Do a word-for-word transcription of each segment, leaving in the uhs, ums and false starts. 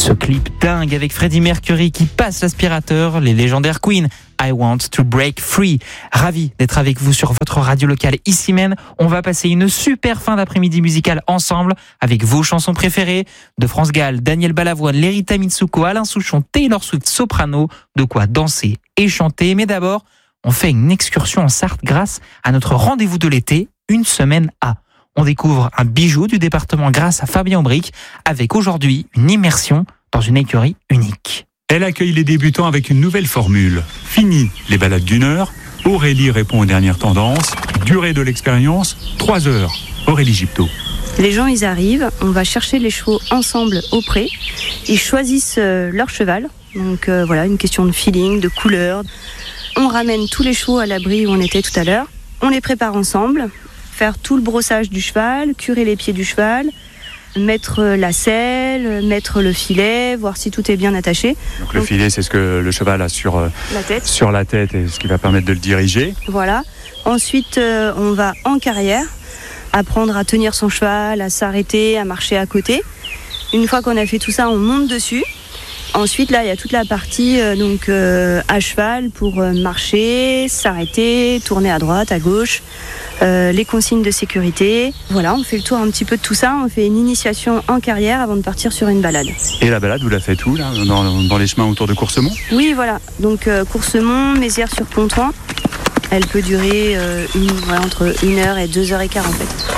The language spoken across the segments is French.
Ce clip dingue avec Freddie Mercury qui passe l'aspirateur, les légendaires Queen, I Want to Break Free. Ravi d'être avec vous sur votre radio locale ici même. On va passer une super fin d'après-midi musicale ensemble avec vos chansons préférées de France Gall, Daniel Balavoine, Lerita Mitsuko, Alain Souchon, Taylor Swift, soprano, de quoi danser et chanter. Mais d'abord, on fait une excursion en Sarthe grâce à notre rendez-vous de l'été, Une semaine à. On découvre un bijou du département grâce à Fabien Aubric avec aujourd'hui une immersion dans une écurie unique. Elle accueille les débutants avec une nouvelle formule. Fini les balades d'une heure. Aurélie répond aux dernières tendances. Durée de l'expérience, trois heures. Aurélie Gipto. Les gens, ils arrivent, on va chercher les chevaux ensemble au pré. Ils choisissent leur cheval. Donc euh, voilà, une question de feeling, de couleur. On ramène tous les chevaux à l'abri où on était tout à l'heure. On les prépare ensemble. Faire tout le brossage du cheval, curer les pieds du cheval, mettre la selle, mettre le filet, voir si tout est bien attaché. Donc le Donc, filet, c'est ce que le cheval a sur la tête, sur la tête et ce qui va permettre de le diriger. Voilà. Ensuite, euh, on va en carrière, apprendre à tenir son cheval, à s'arrêter, à marcher à côté. Une fois qu'on a fait tout ça, on monte dessus. Ensuite, là, il y a toute la partie euh, donc, euh, à cheval pour euh, marcher, s'arrêter, tourner à droite, à gauche, euh, les consignes de sécurité. Voilà, on fait le tour un petit peu de tout ça. On fait une initiation en carrière avant de partir sur une balade. Et la balade, vous la faites où, là, dans, dans les chemins autour de Coursemont ? Oui, voilà. Donc, euh, Coursemont, Mézières sur Pontoin. Elle peut durer euh, une, voilà, entre une heure et deux heures et quart, en fait.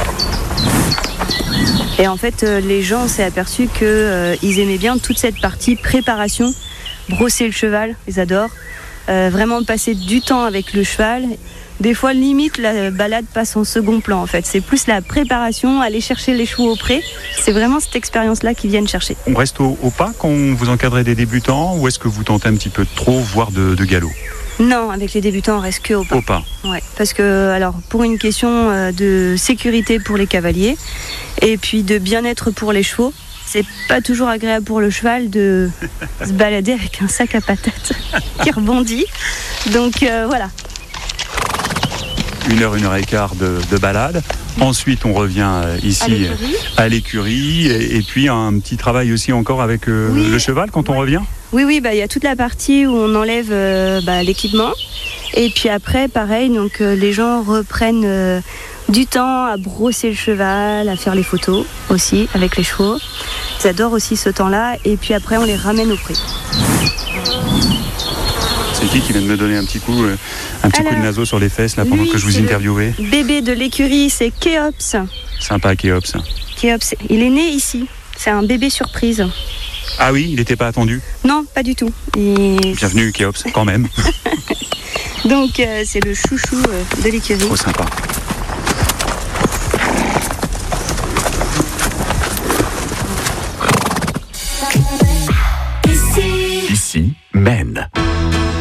Et en fait, euh, les gens s'est aperçu qu'ils euh, aimaient bien toute cette partie préparation, brosser le cheval, ils adorent. Euh, vraiment passer du temps avec le cheval. Des fois, limite, la balade passe en second plan, en fait. C'est plus la préparation, aller chercher les chevaux au pré. C'est vraiment cette expérience-là qu'ils viennent chercher. On reste au, au pas quand vous encadrez des débutants ou est-ce que vous tentez un petit peu trop, voire de, de galop ? Non, avec les débutants, on reste que au pas. Au pas. Ouais, parce que, alors, pour une question euh, de sécurité pour les cavaliers et puis de bien-être pour les chevaux, c'est pas toujours agréable pour le cheval de se balader avec un sac à patates qui rebondit. Donc, euh, voilà. Une heure, une heure et quart de, de balade. Ensuite, on revient ici à l'écurie, à l'écurie et, et puis un petit travail aussi encore avec euh, oui. le cheval quand ouais. on revient. Oui, oui, bah il y a toute la partie où on enlève euh, bah, l'équipement et puis après, pareil, donc euh, les gens reprennent euh, du temps à brosser le cheval, à faire les photos aussi avec les chevaux. Ils adorent aussi ce temps-là et puis après, on les ramène au pré. C'est qui qui vient de me donner un petit coup, euh, un petit Alors, coup de naseau sur les fesses là pendant lui, que je vous interviewais ? Bébé de l'écurie, c'est Kéops. Sympa Kéops. Kéops, il est né ici. C'est un bébé surprise. Ah oui, il n'était pas attendu ? Non, pas du tout. Et... Bienvenue Kéops, quand même. Donc euh, c'est le chouchou euh, de l'écurie. Trop sympa. Ici, Ici, Maine.